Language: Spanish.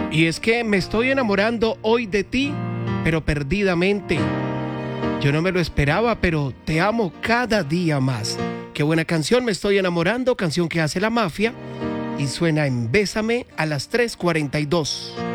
Y es que me estoy enamorando hoy de ti, pero perdidamente. Yo no me lo esperaba, pero te amo cada día más. Qué buena canción, Me estoy enamorando, canción que hace La Mafia y suena en Bésame a las 3:42.